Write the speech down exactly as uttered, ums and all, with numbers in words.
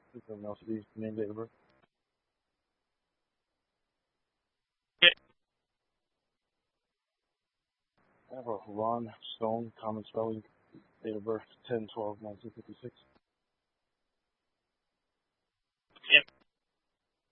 Anything else to be name, date of birth? Yeah. I have a Ron Stone, common spelling, date of birth ten twelve nineteen fifty-six.